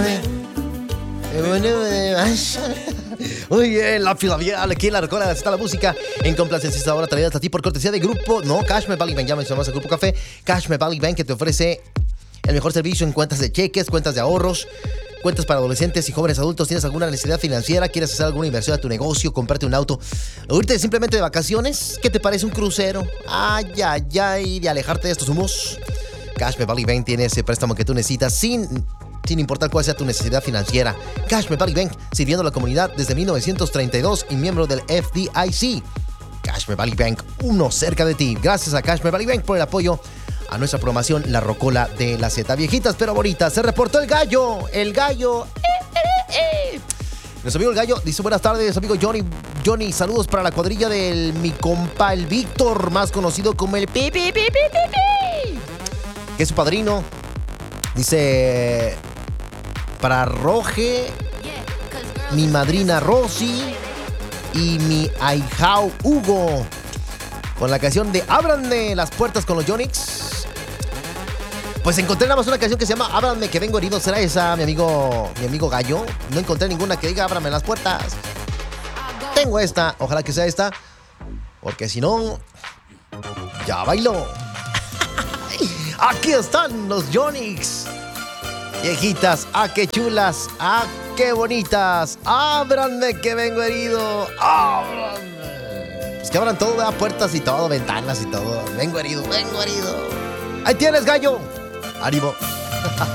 Muy bien, la fila vial, aquí en la Rocola está la música en complacencia ahora traída hasta ti por cortesía de Grupo, no, Cashme Valley Bank, ya mencionamos el Grupo Café, Cashme Valley Bank, que te ofrece el mejor servicio en cuentas de cheques, cuentas de ahorros, cuentas para adolescentes y jóvenes adultos. ¿Tienes alguna necesidad financiera? ¿Quieres hacer alguna inversión a tu negocio? ¿Comprarte un auto? ¿O irte simplemente de vacaciones? ¿Qué te parece un crucero? Ay, ay, ay, de alejarte de estos humos. Cashme Valley Bank tiene ese préstamo que tú necesitas sin importar cuál sea tu necesidad financiera. Cashme Valley Bank, sirviendo a la comunidad desde 1932 y miembro del FDIC. Cashme Valley Bank, uno cerca de ti. Gracias a Cashme Valley Bank por el apoyo a nuestra programación La Rocola de la Z. Viejitas pero bonitas, se reportó el gallo. El gallo. Nuestro amigo el gallo dice: buenas tardes, amigo Johnny. Johnny, saludos para la cuadrilla del mi compa el Víctor, más conocido como el Pi, que es su padrino. Dice: para Roge, mi madrina Rosy y mi ahijao Hugo, con la canción de Ábranme las puertas con los Yonix. Pues encontré nada más una canción que se llama Ábranme que vengo herido. ¿Será esa, mi amigo gallo? No encontré ninguna que diga Ábranme las puertas. Tengo esta, ojalá que sea esta, porque si no, ya bailó. Aquí están los Yonix. Viejitas, qué chulas, qué bonitas. Ábranme que vengo herido. Ábranme. Pues que abran todo, ¿verdad? Puertas y todo, ventanas y todo. Vengo herido. Ahí tienes, gallo. ¡Ánimo!